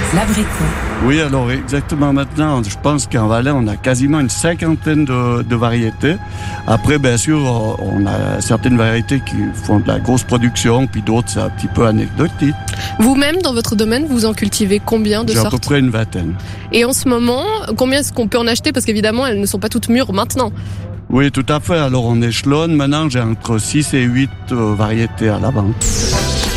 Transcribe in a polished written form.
l'abricot. Oui, alors exactement maintenant, je pense qu'en Valais, on a quasiment une cinquantaine de variétés. Après, bien sûr, on a certaines variétés qui font de la grosse production, puis d'autres, c'est un petit peu anecdotique. Vous-même, dans votre domaine, vous en cultivez combien de J'ai à sortes? peu près une vingtaine. Et en ce moment, combien est-ce qu'on peut en acheter? Parce qu'évidemment, elles ne sont pas toutes mûres maintenant. Oui, tout à fait. Alors, on échelonne. Maintenant, j'ai entre 6 et 8 variétés à la vente.